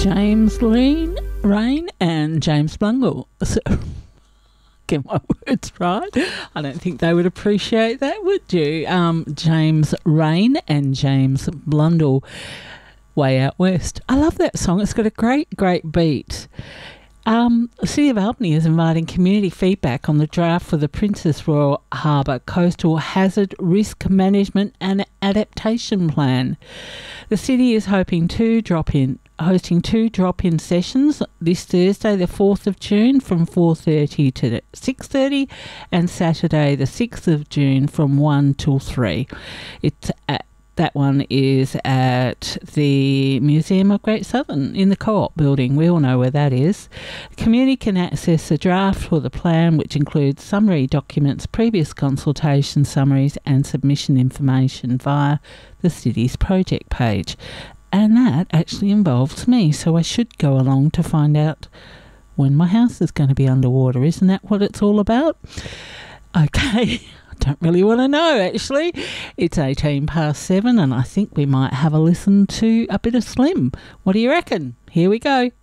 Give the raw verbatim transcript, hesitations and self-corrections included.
James Lean, Rain and James Blundell. So, get my words right. I don't think they would appreciate that, would you? Um, James Rain and James Blundell, Way Out West. I love that song. It's got a great, great beat. Um, the City of Albany is inviting community feedback on the draft for the Princess Royal Harbour Coastal Hazard Risk Management and Adaptation Plan. The city is hoping to drop in hosting two drop-in sessions this Thursday the fourth of June from four thirty to six thirty and Saturday the sixth of June from one till three. It's at That one is at the Museum of Great Southern in the Co-op building. We all know where that is. The community can access the draft for the plan, which includes summary documents, previous consultation summaries and submission information via the city's project page. And that actually involves me, so I should go along to find out when my house is going to be underwater. Isn't that what it's all about? Okay. Don't really want to know, actually. It's eighteen past seven and I think we might have a listen to a bit of Slim. What do you reckon? Here we go.